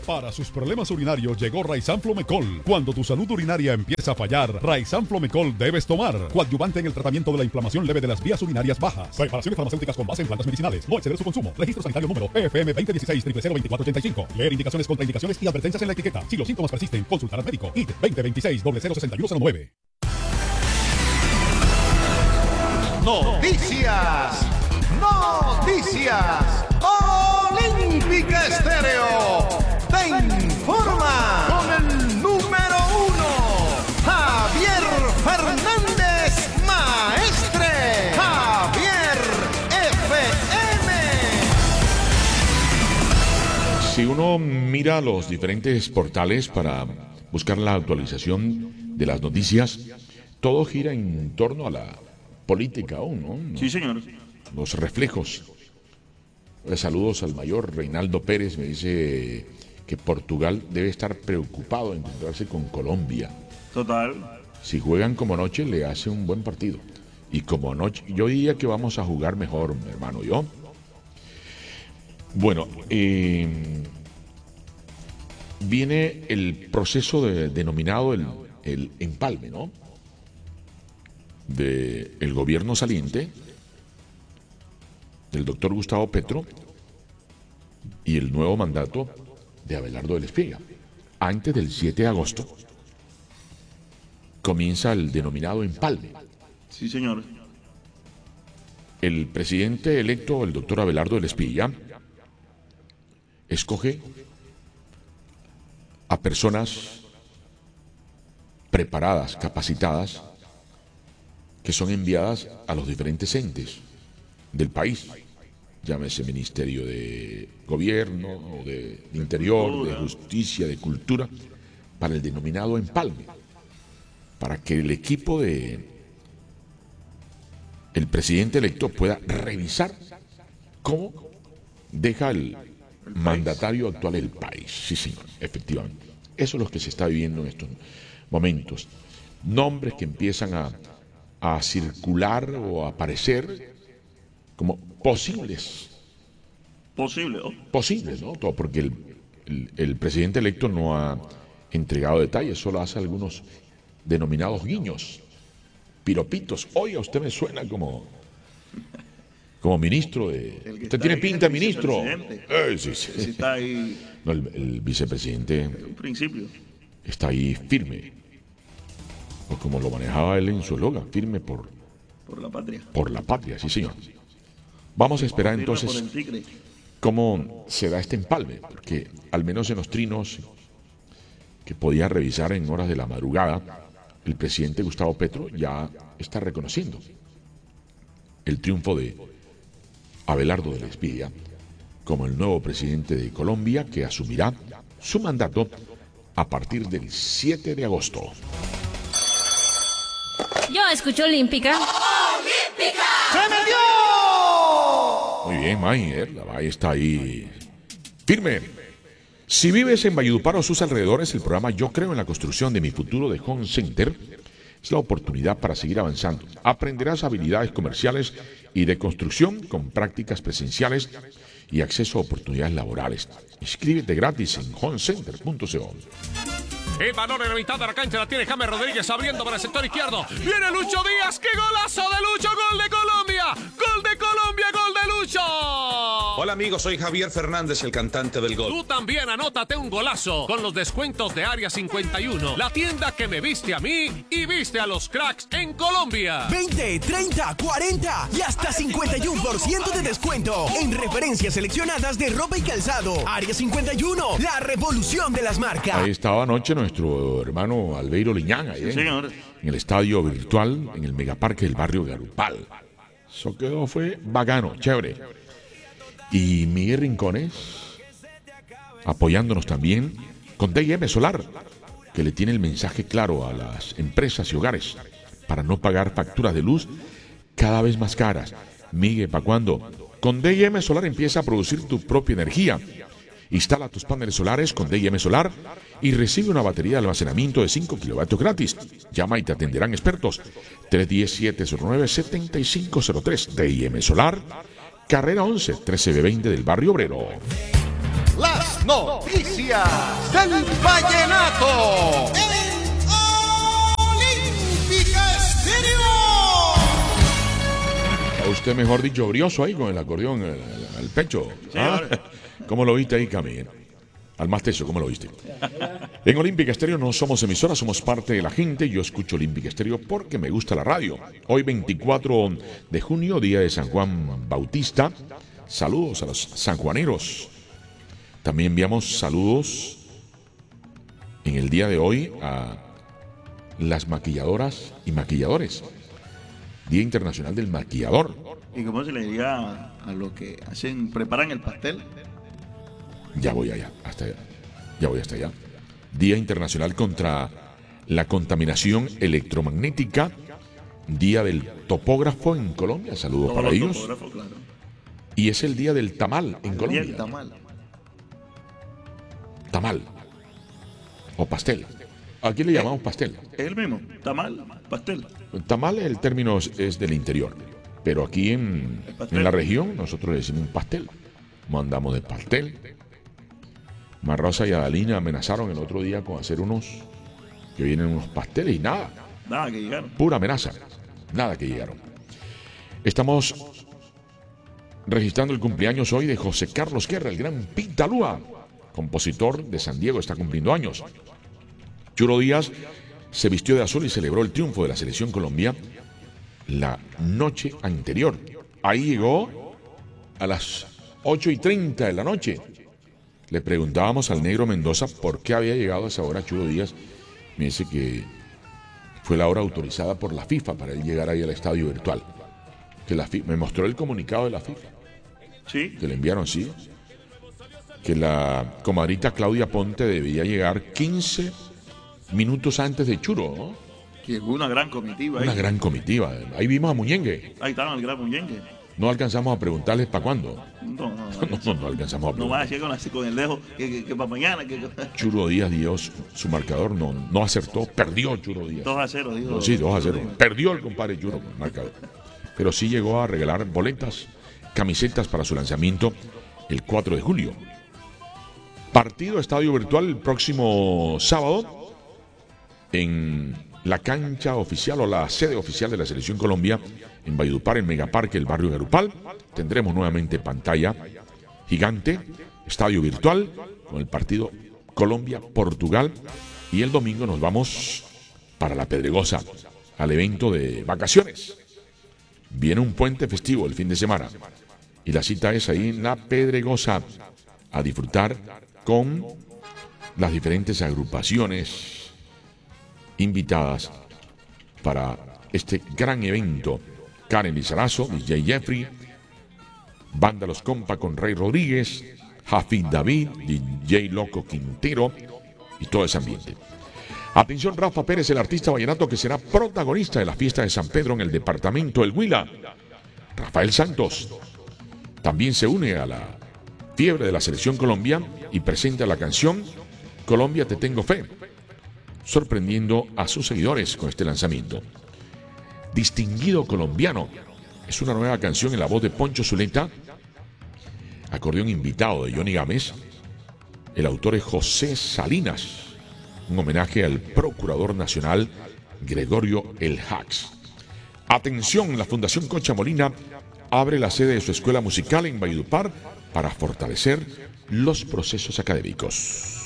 Para sus problemas urinarios llegó Raizan Flomecol. Cuando tu salud urinaria empieza a fallar, Raizan Flomecol debes tomar. Coadyuvante en el tratamiento de la inflamación leve de las vías urinarias bajas. Preparaciones farmacéuticas con base en plantas medicinales. No exceder su consumo. Registro sanitario número PFM 2016-002485. Leer indicaciones, contraindicaciones y advertencias en la etiqueta. Si los síntomas persisten, consultar al médico. IT 2026-006109. Noticias. Olímpica Estéreo te informa con el número 1, Javier Fernández, maestre. Javier FM. Si uno mira los diferentes portales para buscar la actualización de las noticias, todo gira en torno a la política aún, ¿no? Sí, señor. Los reflejos. Saludos al mayor Reinaldo Pérez, me dice que Portugal debe estar preocupado en encontrarse con Colombia. Total. Si juegan como anoche, le hace un buen partido. Y como anoche, yo diría que vamos a jugar mejor, mi hermano, yo. Bueno, viene el proceso denominado el empalme, ¿no? Del gobierno saliente, del doctor Gustavo Petro, y el nuevo mandato de Abelardo del Espiga. Antes del 7 de agosto comienza el denominado empalme. Sí, señor. El presidente electo, el doctor Abelardo del Espiga, escoge a personas preparadas, capacitadas, que son enviadas a los diferentes entes del país, llámese Ministerio de Gobierno, o de Interior, de Justicia, de Cultura, para el denominado empalme, para que el equipo de el presidente electo pueda revisar cómo deja el mandatario actual el país. Sí, señor, efectivamente. Eso es lo que se está viviendo en estos momentos. Nombres que empiezan a circular o a aparecer como posibles. Posibles, ¿no? Todo porque el presidente electo no ha entregado detalles, solo hace algunos denominados guiños, piropitos. Oiga, usted me suena como ministro de... Usted tiene pinta de ministro. Sí. Está ahí. No, el vicepresidente En principio. está ahí firme. O como lo manejaba él en su eslogan, firme por la patria. Por la patria, sí, señor. Vamos a esperar Firme entonces por el tigre. cómo se da este empalme, porque al menos en los trinos que podía revisar en horas de la madrugada, el presidente Gustavo Petro ya está reconociendo el triunfo de Abelardo del Espiga como el nuevo presidente de Colombia, que asumirá su mandato a partir del 7 de agosto. Yo escucho Olímpica. ¡Olímpica! ¡Se metió! Muy bien, Mayer, la May está ahí firme. Si vives en Valledupar o sus alrededores, el programa Yo Creo en la Construcción de Mi Futuro de Home Center es la oportunidad para seguir avanzando. Aprenderás habilidades comerciales y de construcción con prácticas presenciales y acceso a oportunidades laborales. Inscríbete gratis en homecenter.co. El balón en la mitad de la cancha la tiene James Rodríguez abriendo para el sector izquierdo. Viene Lucho Díaz. ¡Qué golazo de Lucho! ¡Gol de Colombia! ¡Gol de Colombia! ¡Gol de Lucho! Hola amigos, soy Javier Fernández, el cantante del gol. Tú también anótate un golazo con los descuentos de Área 51. La tienda que me viste a mí y viste a los cracks en Colombia. 20, 30, 40 y hasta 51% de descuento en referencias seleccionadas de ropa y calzado. Área 51, la revolución de las marcas. Ahí estaba anoche nuestro hermano Albeiro Liñán, Sí, señor. en el estadio virtual, en el megaparque del barrio Garupal. Eso quedó, fue bacano, chévere. Y Miguel Rincones, apoyándonos también con D&M Solar, que le tiene el mensaje claro a las empresas y hogares para no pagar facturas de luz cada vez más caras. Miguel, ¿para cuándo? Con D&M Solar empieza a producir tu propia energía. Instala tus paneles solares con D&M Solar y recibe una batería de almacenamiento de 5 kilovatios gratis. Llama y te atenderán expertos. 310-709-7503. D&M Solar, carrera 11, 13B20 del barrio Obrero. Las noticias del vallenato. Olímpica Estéreo. A usted, mejor dicho, brioso ahí con el acordeón al pecho. ¿Ah? ¿Cómo lo viste ahí, Cami? Al más teso, ¿cómo lo viste? En Olímpica Estéreo no somos emisora, somos parte de la gente. Yo escucho Olímpica Estéreo porque me gusta la radio. Hoy 24 de junio, día de San Juan Bautista. Saludos a los sanjuaneros. También enviamos saludos en el día de hoy a las maquilladoras y maquilladores. Día Internacional del Maquillador. ¿Y cómo se le diría a los que preparan el pastel? Ya voy allá, hasta allá. Ya voy hasta allá. Día Internacional contra la Contaminación Electromagnética. Día del Topógrafo en Colombia. Saludos para ellos. Claro. Y es el Día del Tamal en Colombia. Día del tamal. Tamal. O pastel. Aquí le llamamos pastel. Es el mismo. Tamal, pastel. Tamal, el término es del interior. Pero aquí en la región nosotros le decimos un pastel. Mandamos de pastel. Marrosa y Adalina amenazaron el otro día con hacer que vienen unos pasteles y nada. Nada que llegaron. Pura amenaza. Nada que llegaron. Estamos registrando el cumpleaños hoy de José Carlos Guerra, el gran Pitalúa, compositor de San Diego, está cumpliendo años. Churo Díaz se vistió de azul y celebró el triunfo de la selección Colombia la noche anterior. Ahí llegó a las 8:30 de la noche. Le preguntábamos al negro Mendoza por qué había llegado a esa hora Churo Díaz. Me dice que fue la hora autorizada por la FIFA para él llegar ahí al estadio virtual. Que me mostró el comunicado de la FIFA. Sí. Que le enviaron, sí. Que la comadrita Claudia Ponte debía llegar 15 minutos antes de Churo, ¿no? Que hubo una gran comitiva ahí. Una gran comitiva. Ahí vimos a Muñengue. Ahí estaba el gran Muñengue. No alcanzamos a preguntarles para cuándo. No alcanzamos a no va a preguntar. llegar con el dedo que para mañana. Churo Díaz dio su marcador, no acertó, perdió Churo Díaz. 2-0, digo. Sí, 2-0. Perdió el compadre Churo con el marcador. Pero sí llegó a regalar boletas, camisetas para su lanzamiento el 4 de julio. Partido estadio virtual el próximo sábado en la cancha oficial o la sede oficial de la Selección Colombia en Valledupar, en Megaparque, el barrio Garupal. Tendremos nuevamente pantalla gigante, estadio virtual con el partido Colombia-Portugal. Y el domingo nos vamos para La Pedregosa, al evento de vacaciones. Viene un puente festivo el fin de semana y la cita es ahí en La Pedregosa a disfrutar con las diferentes agrupaciones invitadas para este gran evento. Karen Lizarazo, DJ Jeffrey, Banda Los Compa con Rey Rodríguez, Jafid David, DJ Loco Quintero y todo ese ambiente. Atención, Rafa Pérez, el artista vallenato que será protagonista de la fiesta de San Pedro en el departamento del Huila. Rafael Santos también se une a la fiebre de la Selección Colombia y presenta la canción Colombia Te Tengo Fe, sorprendiendo a sus seguidores con este lanzamiento. Distinguido Colombiano es una nueva canción en la voz de Poncho Zuleta, acordeón invitado de Johnny Gámez. El autor es José Salinas, un homenaje al Procurador Nacional Gregorio El Hax. Atención, la Fundación Concha Molina abre la sede de su escuela musical en Valledupar para fortalecer los procesos académicos.